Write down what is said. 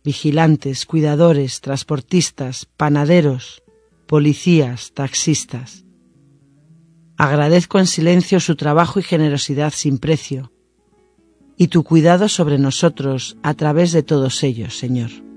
vigilantes, cuidadores, transportistas, panaderos, policías, taxistas. Agradezco en silencio su trabajo y generosidad sin precio, y tu cuidado sobre nosotros a través de todos ellos, Señor.